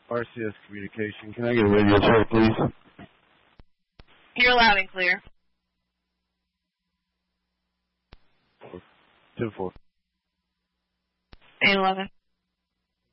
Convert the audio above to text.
RCS Communication. Can I get a radio check, please? You're loud and clear. 10-4. 811.